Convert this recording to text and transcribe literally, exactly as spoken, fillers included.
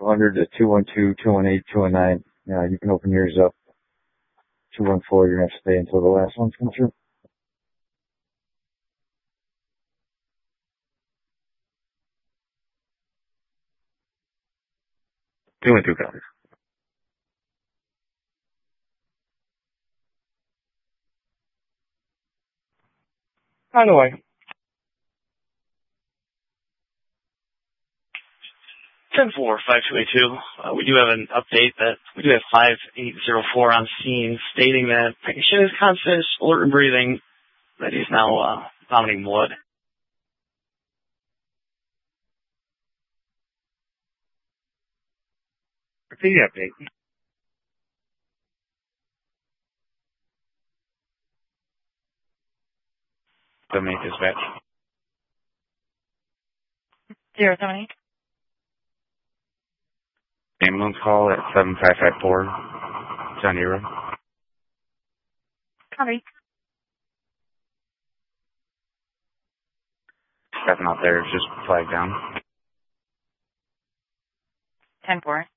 hundred to two one two, two one eight, two one nine. Uh, you can open yours up. two one four, you're going to have to stay until the last one's come through. two one two copies. On the way. ten four, five two eight two. Uh, we do have an update that we do have five eight zero four on scene stating that patient is conscious, alert and breathing, that he's now uh, vomiting blood. Repeat the update. Domain dispatch. Zero seven eight. Ambulance call at seven five five four. Johnny Road. Copy. Stepping out there, just flag down. ten four.